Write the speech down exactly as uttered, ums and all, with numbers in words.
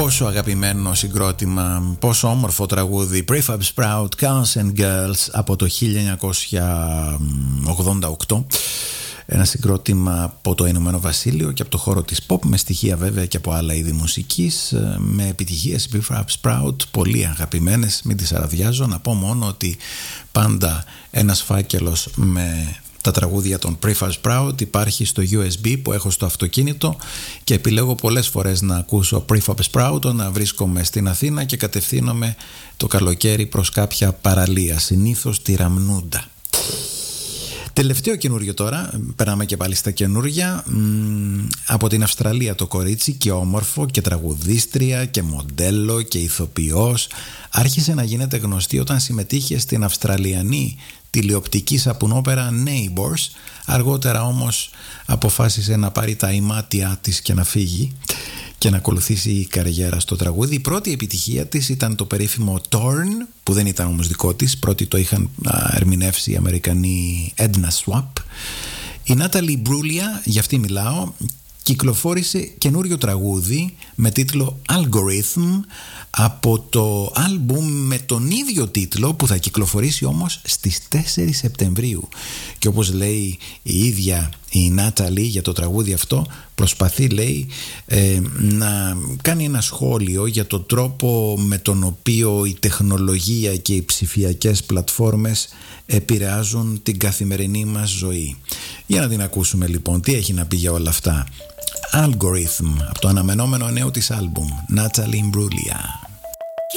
Πόσο αγαπημένο συγκρότημα, πόσο όμορφο τραγούδι. Prefab Sprout, Guns and Girls από το χίλια εννιακόσια ογδόντα οκτώ. Ένα συγκρότημα από το Ηνωμένο Βασίλειο και από το χώρο της pop, με στοιχεία βέβαια και από άλλα είδη μουσικής, με επιτυχίες. Prefab Sprout, πολύ αγαπημένες, μην τις αραδιάζω. Να πω μόνο ότι πάντα ένας φάκελος με τα τραγούδια των Prefab Sprout υπάρχει στο γιου ες μπι που έχω στο αυτοκίνητο και επιλέγω πολλές φορές να ακούσω Prefab Sprout, να βρίσκομαι στην Αθήνα και κατευθύνομαι το καλοκαίρι προς κάποια παραλία, συνήθως τη Ραμνούντα. Τελευταίο καινούριο τώρα, περάμε και πάλι στα καινούρια. Από την Αυστραλία το κορίτσι, και όμορφο και τραγουδίστρια και μοντέλο και ηθοποιός, άρχισε να γίνεται γνωστή όταν συμμετείχε στην αυστραλιανή τηλεοπτική σαπουνόπερα Neighbours. Αργότερα όμως αποφάσισε να πάρει τα ημάτια της και να φύγει και να ακολουθήσει η καριέρα στο τραγούδι. Η πρώτη επιτυχία της ήταν το περίφημο Torn, που δεν ήταν όμως δικό της. Πρώτη το είχαν ερμηνεύσει οι Αμερικανοί Edna Swap. Η Natalie Imbruglia, για αυτή μιλάω, κυκλοφόρησε καινούριο τραγούδι με τίτλο Algorithm από το άλμπουμ με τον ίδιο τίτλο, που θα κυκλοφορήσει όμως στις τέσσερις Σεπτεμβρίου. Και όπως λέει η ίδια η Νάταλη για το τραγούδι αυτό, προσπαθεί, λέει, ε, να κάνει ένα σχόλιο για τον τρόπο με τον οποίο η τεχνολογία και οι ψηφιακές πλατφόρμες επηρεάζουν την καθημερινή μας ζωή. Για να την ακούσουμε λοιπόν, τι έχει να πει για όλα αυτά. Algorithm, από το αναμενόμενο νέο της άλμπουμ, Natalie Imbruglia.